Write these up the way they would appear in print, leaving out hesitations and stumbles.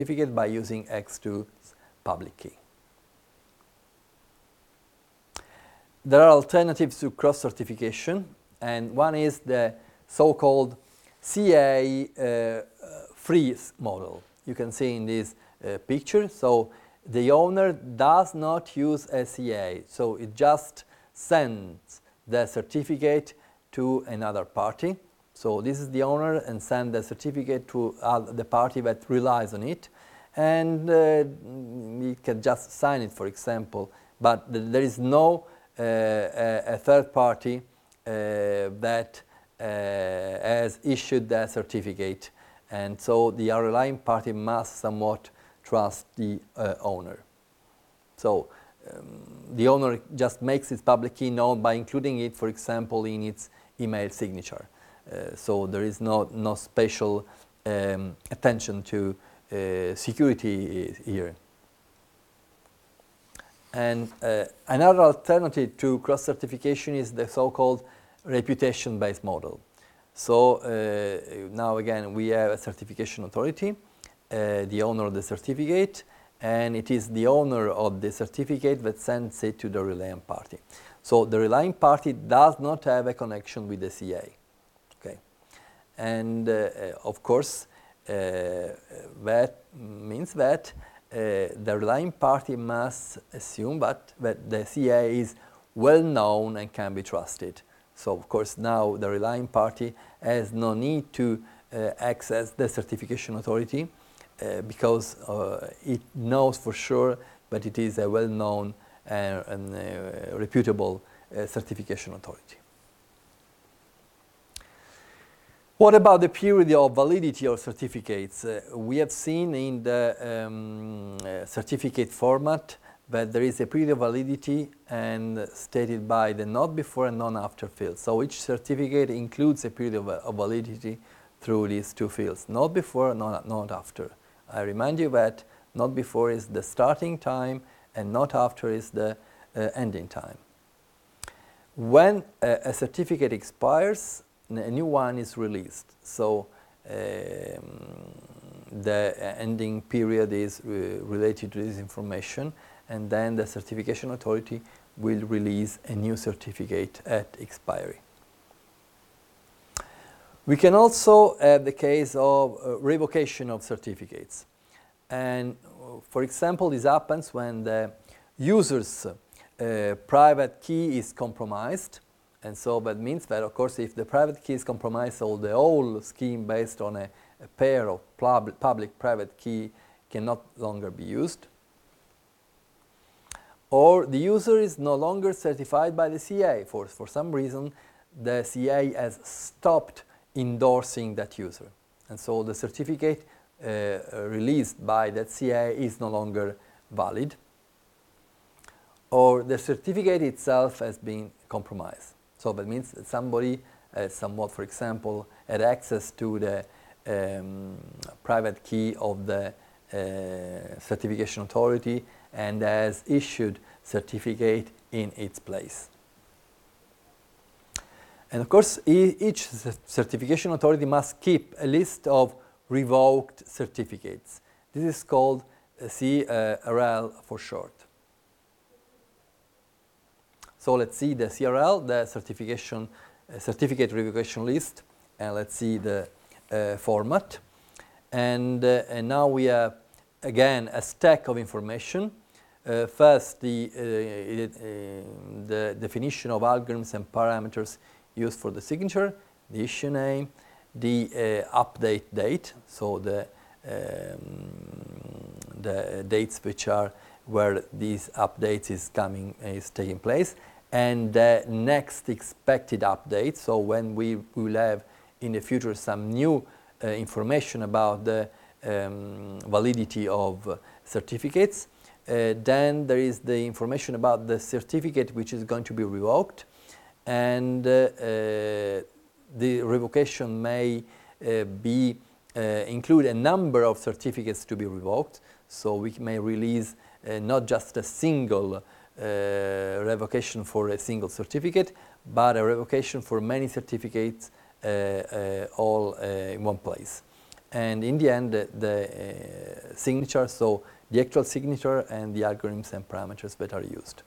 certificate by using X2's public key. There are alternatives to cross-certification, and one is the so-called CA freeze model. You can see in this picture. So the owner does not use a CA, so it just sends the certificate to another party. So this is the owner and send the certificate to the party that relies on it, and it can just sign it, for example, but there is no a third party that has issued that certificate, and so the relying party must somewhat trust the owner. So the owner just makes its public key known by including it, for example, in its email signature. So there is no special attention to security here. And another alternative to cross-certification is the so-called reputation-based model. So now again we have a certification authority, the owner of the certificate, and it is the owner of the certificate that sends it to the relying party. So the relying party does not have a connection with the CA. Okay, and of course that means that the relying party must assume that the CA is well known and can be trusted. So of course now the relying party has no need to access the certification authority because it knows for sure that it is a well-known and reputable certification authority. What about the period of validity of certificates? We have seen in the certificate format that there is a period of validity and stated by the not before and not after fields. So each certificate includes a period of validity through these two fields, not before, not after. I remind you that not before is the starting time and not after is the ending time. When a certificate expires, a new one is released. So the ending period is related to this information, and then the certification authority will release a new certificate at expiry. We can also have the case of revocation of certificates. And for example, this happens when the user's private key is compromised. And so that means that, of course, if the private key is compromised, so the whole scheme based on a pair of public-private key can no longer be used. Or the user is no longer certified by the CA. For some reason, the CA has stopped endorsing that user. And so the certificate released by that CA is no longer valid. Or the certificate itself has been compromised. So that means that somebody, somewhat, for example, had access to the private key of the certification authority and has issued certificate in its place. And of course, each certification authority must keep a list of revoked certificates. This is called CRL for short. So let's see the CRL, the certificate revocation list, and let's see the format. And now we have again a stack of information. First, the definition of algorithms and parameters used for the signature, the issue name, the update date, so the dates which are where these updates is taking place, and the next expected update. So when we will have in the future some new information about the validity of certificates. Then there is the information about the certificate which is going to be revoked, and the revocation may include a number of certificates to be revoked. So we may release not just a single revocation for a single certificate, but a revocation for many certificates all in one place. and in the end the signature, so the actual signature and the algorithms and parameters that are used.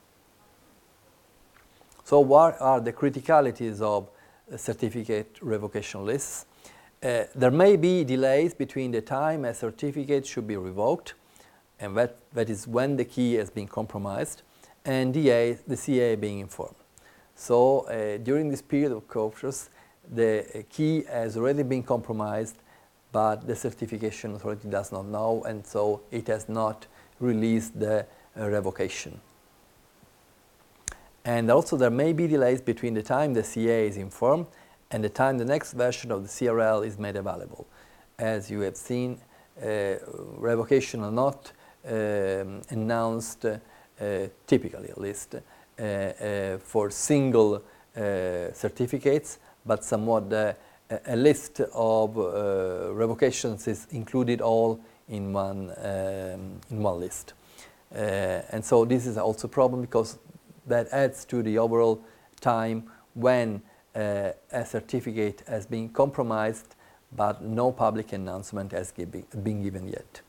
So what are the criticalities of certificate revocation lists? There may be delays between the time a certificate should be revoked, and that is when the key has been compromised, and the CA being informed. So during this period of cautious, the key has already been compromised, but the certification authority does not know, and so it has not released the revocation. And also there may be delays between the time the CA is informed and the time the next version of the CRL is made available. As you have seen, revocation are not announced, typically at least, for single certificates, but somewhat a list of revocations is included all in one list. And so this is also a problem because that adds to the overall time when a certificate has been compromised but no public announcement has been given yet.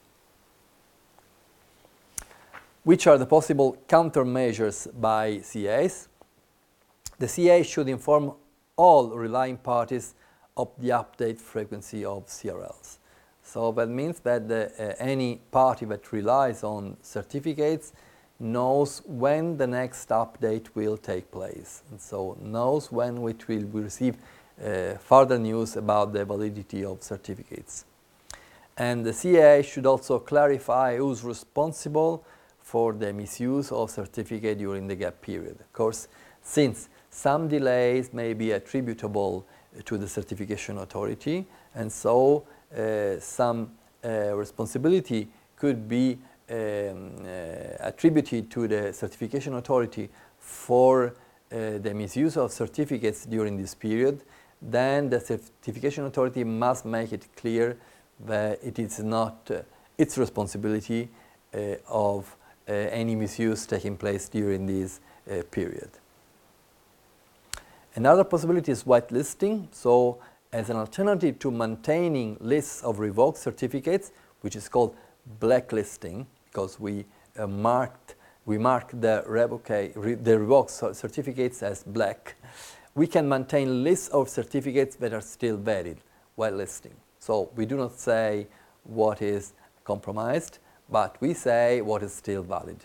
Which are the possible countermeasures by CAs? The CA should inform all relying parties of the update frequency of CRLs. So that means that any party that relies on certificates knows when the next update will take place, and so knows when we will receive further news about the validity of certificates. And the CA should also clarify who's responsible for the misuse of certificate during the gap period. Of course, since some delays may be attributable to the certification authority, and so some responsibility could be attributed to the certification authority for the misuse of certificates during this period, then the certification authority must make it clear that it is not its responsibility of any misuse taking place during this period. Another possibility is whitelisting. So as an alternative to maintaining lists of revoked certificates, which is called blacklisting, because we mark the revoked certificates as black, we can maintain lists of certificates that are still valid while listing. So we do not say what is compromised, but we say what is still valid.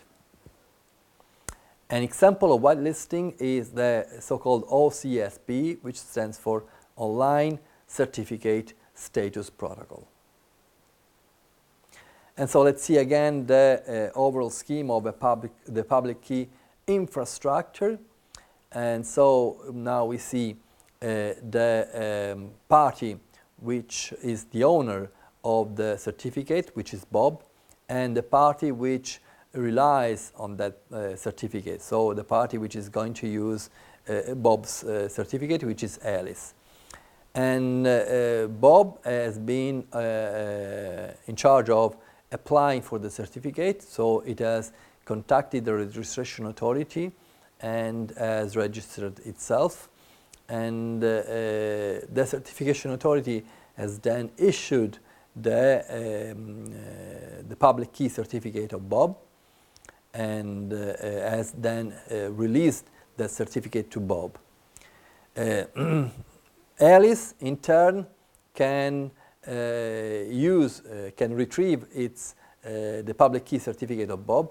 An example of whitelisting is the so-called OCSP, which stands for Online Certificate Status Protocol. And so let's see again the overall scheme of the public key infrastructure. And so now we see the party which is the owner of the certificate, which is Bob, and the party which relies on that certificate. So the party which is going to use Bob's certificate, which is Alice. And Bob has been in charge of applying for the certificate, so it has contacted the registration authority and has registered itself. And the certification authority has then issued the public key certificate of Bob, and has then released the certificate to Bob. Alice, in turn, can retrieve the public key certificate of Bob,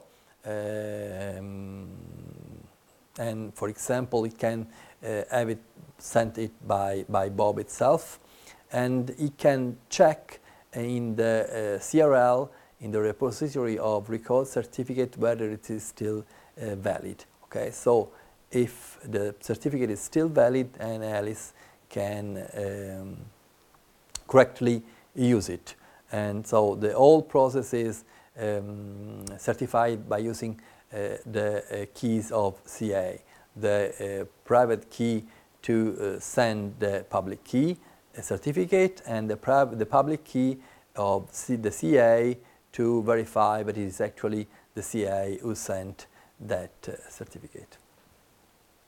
and for example, it can have it sent by Bob itself, and it can check in the CRL, in the repository of recalled certificate, whether it is still valid. Okay, so if the certificate is still valid, and Alice can correctly use it. And so the whole process is certified by using the keys of CA. The private key to send the public key certificate, and the public key of the CA to verify that it is actually the CA who sent that certificate.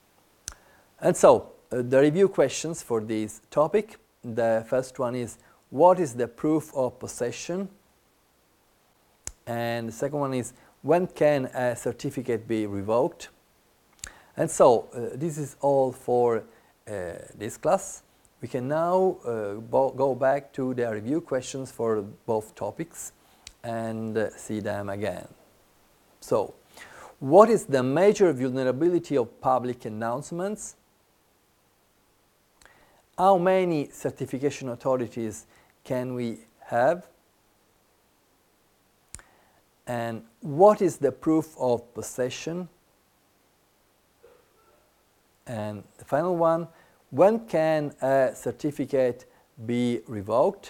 And so the review questions for this topic. The first one is, what is the proof of possession? And the second one is, when can a certificate be revoked? And so this is all for this class. We can now go back to the review questions for both topics and see them again. So, what is the major vulnerability of public announcements? How many certification authorities can we have? And what is the proof of possession? And the final one, when can a certificate be revoked?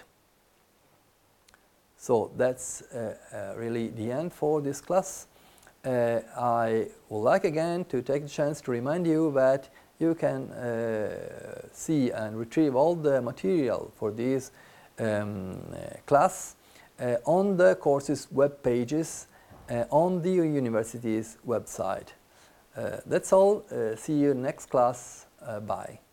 So that's really the end for this class. I would like again to take the chance to remind you that you can see and retrieve all the material for this class on the course's web pages on the university's website. That's all. See you next class. Bye.